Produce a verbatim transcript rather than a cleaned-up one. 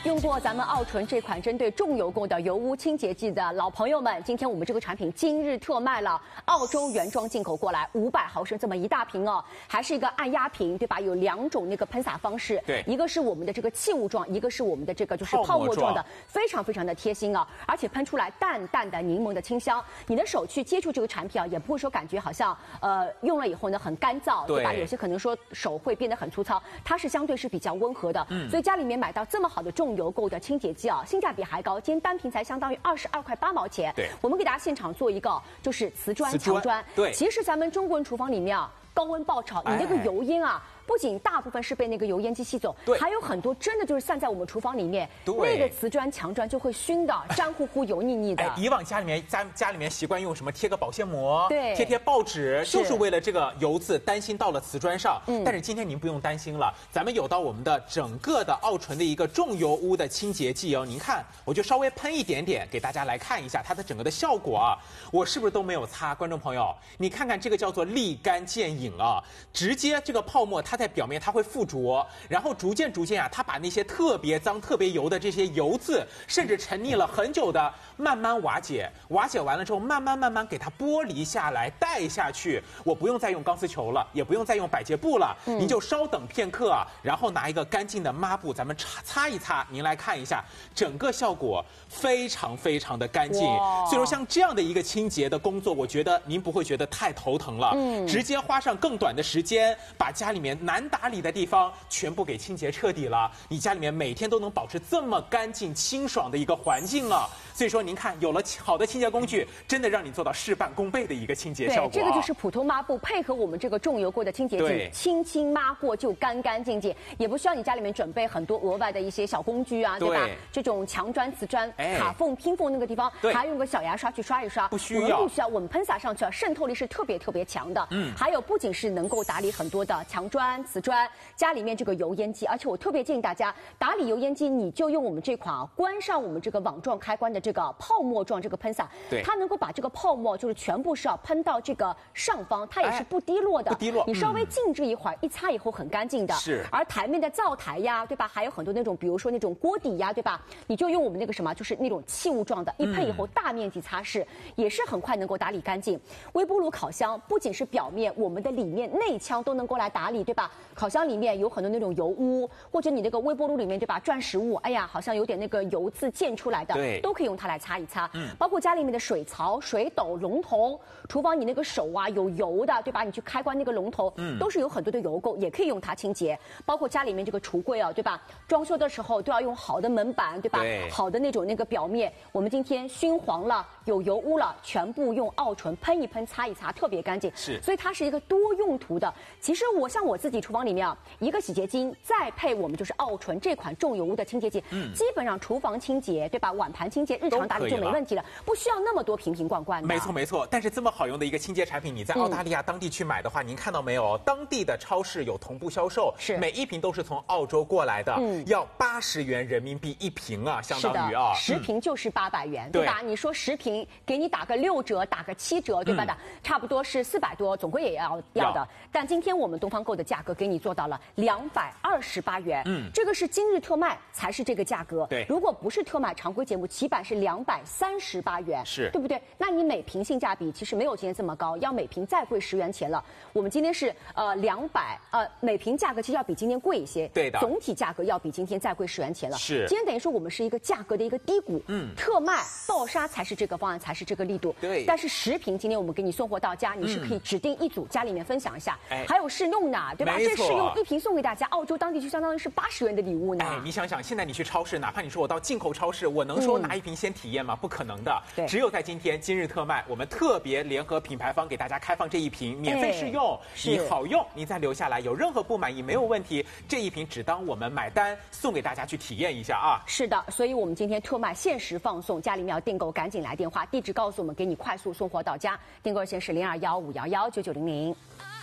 用过咱们奥纯这款针对重油垢的油污清洁剂的老朋友们，今天我们这个产品今日特卖了，澳洲原装进口过来五百毫升这么一大瓶哦，还是一个按压瓶，对吧？有两种那个喷洒方式， 对， 一个是我们的这个气雾状，一个是我们的这个就是泡沫状的，非常非常的贴心啊，而且喷出来淡淡的柠檬的清香，你的手去接触这个产品啊，也不会说感觉好像呃用了以后呢很干燥，对吧？有些可能说手会变得很粗糙，它是相对是比较温和的，嗯，所以家里面买到这么好的重油垢的清洁剂啊，性价比还高，今天单瓶才相当于二十二块八毛钱。 对， 我们给大家现场做一个就是瓷砖墙砖。 对， 其实咱们中国人厨房里面啊，高温爆炒，你那个油烟啊。哎，不仅大部分是被那个油烟机吸走，还有很多真的就是散在我们厨房里面，那个瓷砖墙砖就会熏的粘乎乎、油腻腻的。 哎，以往家里面家家里面习惯用什么贴个保鲜膜， 对， 贴贴报纸，就是为了这个油渍担心到了瓷砖上。嗯，但是今天您不用担心了，咱们有到我们的整个的奥纯的一个重油污的清洁剂哦。您看，我就稍微喷一点点，给大家来看一下它的整个的效果啊。我是不是都没有擦？观众朋友，你看看这个叫做立竿见影啊，直接这个泡沫它在表面它会附着，然后逐渐逐渐啊，它把那些特别脏、特别油的这些油渍，甚至沉溺了很久的，慢慢瓦解。瓦解完了之后，慢慢慢慢给它剥离下来，带下去。我不用再用钢丝球了，也不用再用百洁布了，嗯、您就稍等片刻啊，然后拿一个干净的抹布，咱们擦擦一擦。您来看一下，整个效果非常非常的干净。所以说，像这样的一个清洁的工作，我觉得您不会觉得太头疼了，嗯，直接花上更短的时间，把家里面难打理的地方全部给清洁彻底了，你家里面每天都能保持这么干净清爽的一个环境啊！所以说，您看，有了好的清洁工具，真的让你做到事半功倍的一个清洁效果、啊。 对，这个就是普通抹布配合我们这个重油垢的清洁剂，轻轻抹过就干干净净，也不需要你家里面准备很多额外的一些小工具啊， 对, 对吧？这种墙砖、瓷砖、卡缝、拼缝那个地方，还用个小牙刷去刷一刷， 不需要， 我们不需要，我们喷洒上去啊，渗透力是特别特别强的。嗯，还有不仅是能够打理很多的墙砖、瓷砖。家里面这个油烟机，而且我特别建议大家打理油烟机，你就用我们这款啊，关上我们这个网状开关的这个泡沫状这个喷洒， 对， 它能够把这个泡沫就是全部是要喷到这个上方，它也是不滴落的， 哎、不滴落。 你稍微静置一会儿，嗯、一擦以后很干净的。 是。 而台面的灶台呀，对吧？还有很多那种，比如说那种锅底呀，对吧？你就用我们那个什么，就是那种气雾状的，一喷以后大面积擦拭，嗯、也是很快能够打理干净。微波炉烤箱不仅是表面，我们的里面内腔都能够来打理，对吧？烤箱里面有很多那种油污，或者你这个微波炉里面对吧，转食物，哎呀，好像有点那个油渍溅出来的， 对， 都可以用它来擦一擦。嗯，包括家里面的水槽、水斗、龙头，厨房你那个手啊有油的，对吧？你去开关那个龙头，嗯，都是有很多的油垢，也可以用它清洁。包括家里面这个橱柜啊，对吧？装修的时候都要用好的门板，对吧？ 对， 好的那种那个表面，我们今天熏黄了、有油污了，全部用奥纯喷一喷、擦一擦，特别干净。 是， 所以它是一个多用途的。其实我像我自己厨房里面啊，一个洗洁精再配我们就是奥纯这款重油污的清洁剂，嗯，基本上厨房清洁对吧，碗盘清洁、日常打理就没问题了，不需要那么多瓶瓶罐罐的。 没错没错，但是这么好用的一个清洁产品，你在澳大利亚当地去买的话，嗯、您看到没有？当地的超市有同步销售， 是每一瓶都是从澳洲过来的，嗯，要八十元人民币一瓶啊，相当于啊， 十瓶就是八百元，对吧？你说十瓶给你打个六折，打个七折，对吧？的、嗯、差不多是四百多，总归也要要的。但今天我们东方购的价格给你做到了两百二十八元，嗯，这个是今日特卖才是这个价格。 对， 如果不是特卖，常规节目起版是两百三十八元， 是对不对？那你每瓶性价比其实没有今天这么高，要每瓶再贵十元钱了。我们今天是呃两百呃每瓶价格其实要比今天贵一些， 对的， 总体价格要比今天再贵十元钱了。 是， 今天等于说我们是一个价格的一个低谷，嗯，特卖爆杀才是这个方案，才是这个力度。 对， 但是十瓶今天我们给你送货到家，你是可以指定一组家里面分享一下，哎、还有试用呢，对吧？这试用一瓶送给大家，澳洲当地就相当于是八十元的礼物呢。 哎，你想想，现在你去超市，哪怕你说我到进口超市，我能说拿一瓶先体验吗？嗯、不可能的。 对， 只有在今天今日特卖，我们特别联合品牌方给大家开放这一瓶，免费试用，你好用，你再留下来，有任何不满意没有问题，这一瓶只当我们买单送给大家去体验一下啊。 是的，所以我们今天特卖限时放送，家里面要订购赶紧来电话，地址告诉我们，给你快速送货到家。订购热线是零二幺五幺幺九九零零。